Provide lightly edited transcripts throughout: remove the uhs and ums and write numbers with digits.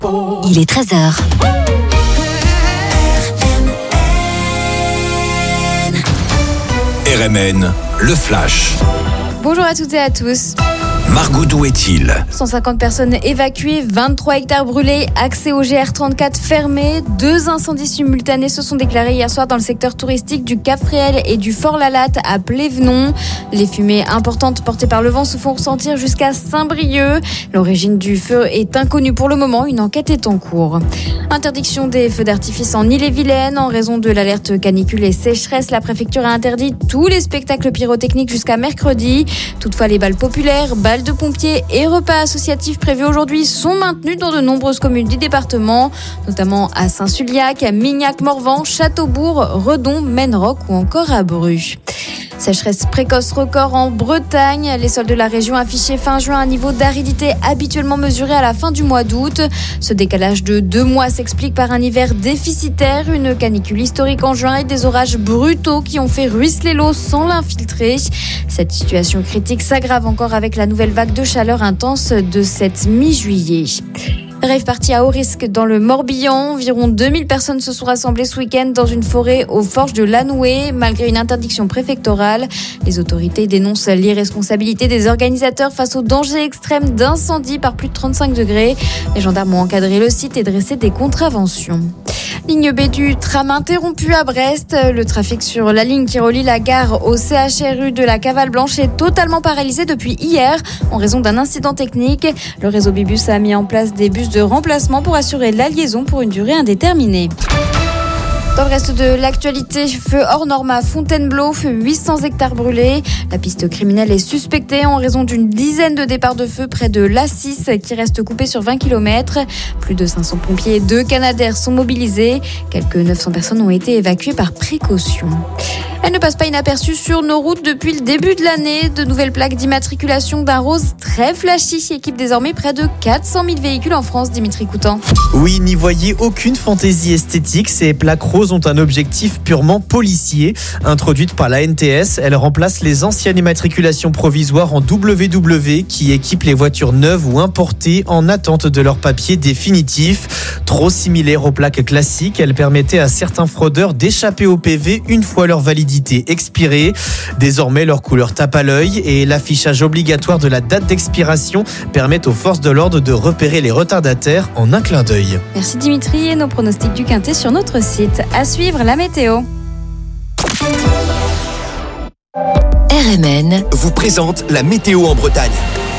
Il est 13h. RMN, le flash. Bonjour à toutes et à tous. Margot, d'où est-il ? 150 personnes évacuées, 23 hectares brûlés, accès au GR34 fermé. 2 incendies simultanés se sont déclarés hier soir dans le secteur touristique du Cap Fréhel et du Fort Lalatte à Plévenon. Les fumées importantes portées par le vent se font ressentir jusqu'à Saint-Brieuc. L'origine du feu est inconnue pour le moment, une enquête est en cours. Interdiction des feux d'artifice en Ille-et-Vilaine. En raison de l'alerte canicule et sécheresse, la préfecture a interdit tous les spectacles pyrotechniques jusqu'à mercredi. Toutefois, les balles populaires, balles de pompiers et repas associatifs prévus aujourd'hui sont maintenus dans de nombreuses communes du département, notamment à Saint-Suliac, à Mignac-Morvan, Châteaubourg, Redon, Menroc ou encore à Bru. Sécheresse précoce record en Bretagne. Les sols de la région affichaient fin juin un niveau d'aridité habituellement mesuré à la fin du mois d'août. Ce décalage de 2 mois s'explique par un hiver déficitaire, une canicule historique en juin et des orages brutaux qui ont fait ruisseler l'eau sans l'infiltrer. Cette situation critique s'aggrave encore avec la nouvelle vague de chaleur intense de cette mi-juillet. Rave party à haut risque dans le Morbihan. Environ 2000 personnes se sont rassemblées ce week-end dans une forêt aux Forges de Lanoué, malgré une interdiction préfectorale. Les autorités dénoncent l'irresponsabilité des organisateurs face au danger extrême d'incendie par plus de 35 degrés. Les gendarmes ont encadré le site et dressé des contraventions. Ligne B du tram interrompue à Brest. Le trafic sur la ligne qui relie la gare au CHRU de la Cavale Blanche est totalement paralysé depuis hier en raison d'un incident technique. Le réseau Bibus a mis en place des bus de remplacement pour assurer la liaison pour une durée indéterminée. Dans le reste de l'actualité, feu hors norme à Fontainebleau, 800 hectares brûlés. La piste criminelle est suspectée en raison d'une dizaine de départs de feu près de l'A6 qui reste coupé sur 20 km. Plus de 500 pompiers et 2 Canadair sont mobilisés. Quelques 900 personnes ont été évacuées par précaution. Elle ne passe pas inaperçue sur nos routes depuis le début de l'année. De nouvelles plaques d'immatriculation d'un rose très flashy équipent désormais près de 400 000 véhicules en France, Dimitri Coutan. Oui, n'y voyez aucune fantaisie esthétique. Ces plaques roses ont un objectif purement policier. Introduites par la NTS, elles remplacent les anciennes immatriculations provisoires en WW qui équipent les voitures neuves ou importées en attente de leur papier définitif. Trop similaires aux plaques classiques, elles permettaient à certains fraudeurs d'échapper au PV une fois leur validité expirée. Désormais, leur couleur tape à l'œil et l'affichage obligatoire de la date d'expiration permet aux forces de l'ordre de repérer les retardataires en un clin d'œil. Merci Dimitri et nos pronostics du Quintet sur notre site. À suivre la météo. RMN Vous présente la météo en Bretagne.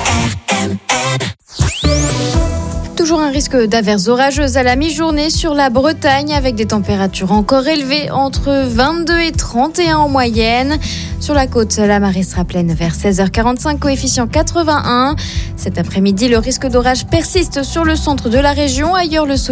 Toujours un risque d'averses orageuses à la mi-journée sur la Bretagne avec des températures encore élevées entre 22 et 31 en moyenne. Sur la côte, la marée sera pleine vers 16h45, coefficient 81. Cet après-midi, le risque d'orage persiste sur le centre de la région. Ailleurs, le soleil